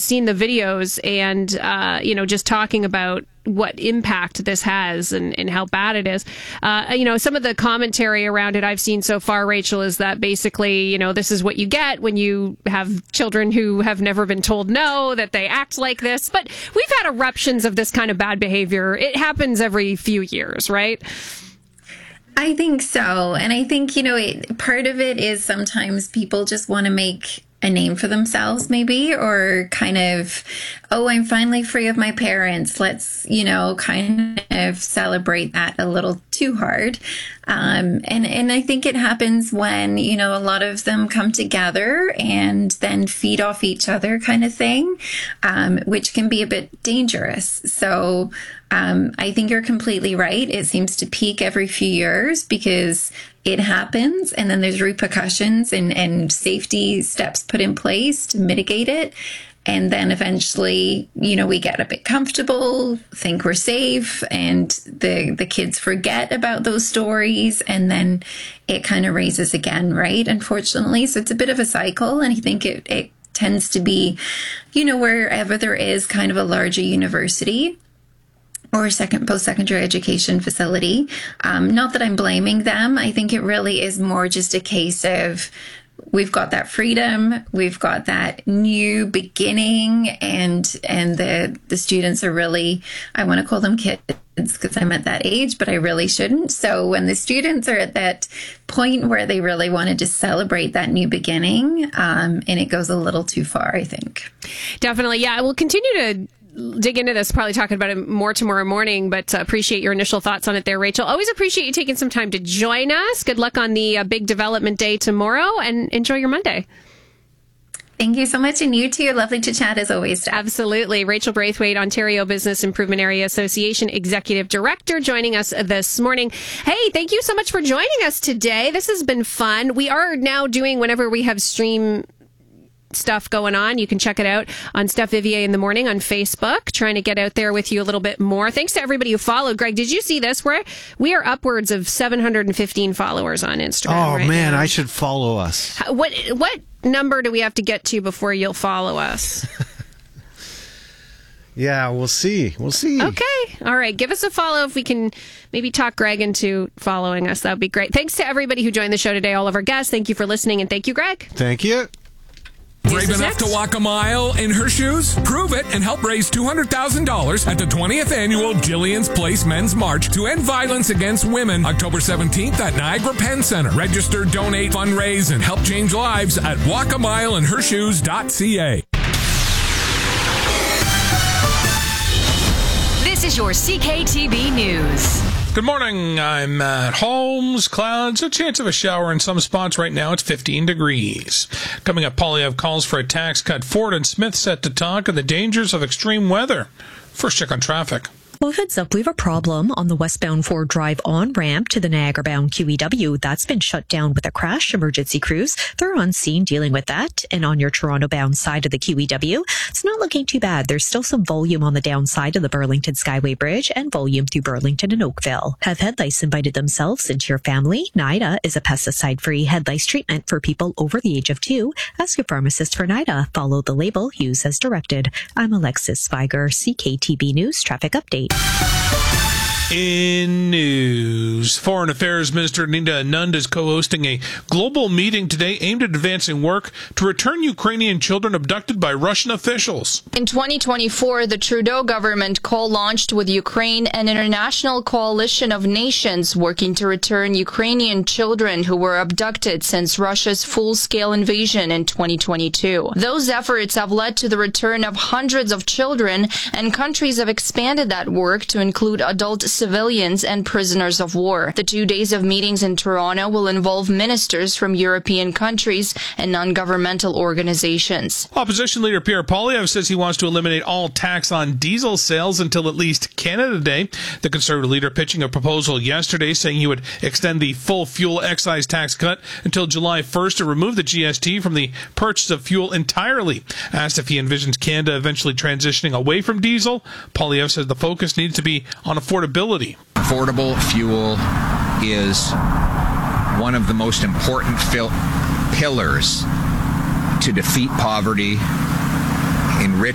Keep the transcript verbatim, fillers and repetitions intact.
seen the videos and, uh, you know, just talking about what impact this has and, and how bad it is. Uh, you know, some of the commentary around it I've seen so far, Rachel, is that basically, you know, this is what you get when you have children who have never been told no, that they act like this. But we've had eruptions of this kind of bad behavior. It happens every few years, right? I think so. And I think, you know, it, part of it is sometimes people just want to make a name for themselves, maybe, or kind of, oh, I'm finally free of my parents. Let's, you know, kind of celebrate that a little too hard. Um, and, and I think it happens when, you know, a lot of them come together and then feed off each other kind of thing, um, which can be a bit dangerous. So um, I think you're completely right. It seems to peak every few years because it happens, and then there's repercussions and, and safety steps put in place to mitigate it. And then eventually, you know, we get a bit comfortable, think we're safe, and the the kids forget about those stories, and then it kind of raises again, right? Unfortunately. So it's a bit of a cycle, and I think it, it tends to be, you know, wherever there is kind of a larger university or second post-secondary education facility. Um, not that I'm blaming them. I think it really is more just a case of we've got that freedom, we've got that new beginning, and and the the students are really, I want to call them kids because I'm at that age, but I really shouldn't. So when the students are at that point where they really want to just celebrate that new beginning, um, and it goes a little too far, I think. Definitely. Yeah, we'll continue to dig into this, probably talking about it more tomorrow morning, but uh, appreciate your initial thoughts on it there, Rachel. Always appreciate you taking some time to join us. Good luck on the uh, big development day tomorrow, and enjoy your Monday. Thank you so much, and you too. Lovely to chat as always, Steph. Absolutely. Rachel Braithwaite, Ontario Business Improvement Area Association Executive Director, joining us this morning. Hey, thank you so much for joining us today. This has been fun. We are now doing, whenever we have stream stuff going on, you can check it out on Steph Vivier in the morning on Facebook, trying to get out there with you a little bit more. Thanks to everybody who followed. Greg, did you see this? We're, we are upwards of seven hundred fifteen followers on Instagram. Oh, right man, now. I should follow us. What, what number do we have to get to before you'll follow us? Yeah, we'll see. We'll see. Okay. All right. Give us a follow if we can maybe talk Greg into following us. That would be great. Thanks to everybody who joined the show today, all of our guests. Thank you for listening, and thank you, Greg. Thank you. Brave enough to walk a mile in her shoes? Prove it and help raise two hundred thousand dollars at the twentieth Annual Jillian's Place Men's March to End Violence Against Women, October seventeenth at Niagara Penn Center. Register, donate, fundraise, and help change lives at walk a mile in her shoes dot c a. This is your C K T B News. Good morning. I'm Matt Holmes. Clouds, a chance of a shower in some spots right now. It's fifteen degrees. Coming up, Poilievre calls for a tax cut. Ford and Smith set to talk of the dangers of extreme weather. First check on traffic. Well, heads up, we have a problem on the westbound Ford Drive on-ramp to the Niagara-bound Q E W. That's been shut down with a crash. Emergency crews, they're on scene dealing with that. And on your Toronto-bound side of the Q E W, it's not looking too bad. There's still some volume on the downside of the Burlington Skyway Bridge and volume through Burlington and Oakville. Have head lice invited themselves into your family? NIDA is a pesticide-free head lice treatment for people over the age of two. Ask your pharmacist for NIDA. Follow the label. Use as directed. I'm Alexis Spiger, C K T B News Traffic Update. In news, Foreign Affairs Minister Nina Anand is co-hosting a global meeting today aimed at advancing work to return Ukrainian children abducted by Russian officials. In twenty twenty-four, the Trudeau government co-launched with Ukraine an international coalition of nations working to return Ukrainian children who were abducted since Russia's full-scale invasion in twenty twenty-two. Those efforts have led to the return of hundreds of children, and countries have expanded that work to include adult civilians and prisoners of war. The two days of meetings in Toronto will involve ministers from European countries and non-governmental organizations. Opposition leader Pierre Poilievre says he wants to eliminate all tax on diesel sales until at least Canada Day. The Conservative leader pitching a proposal yesterday saying he would extend the full fuel excise tax cut until July first to remove the G S T from the purchase of fuel entirely. Asked if he envisions Canada eventually transitioning away from diesel, Poilievre says the focus needs to be on affordability. Affordable fuel is one of the most important fil- pillars to defeat poverty, enrich